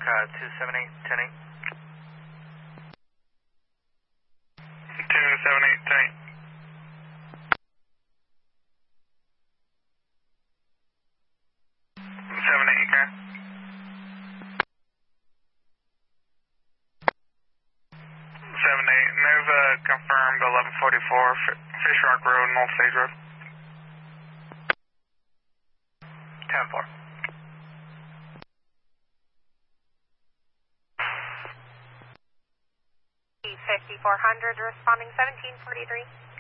278, 10-8. 278, 10-8. 7-8, okay. 7-8, Nova confirmed 1144 Fish Rock Road, North Stage Road. 10-4. 5400 responding 1743.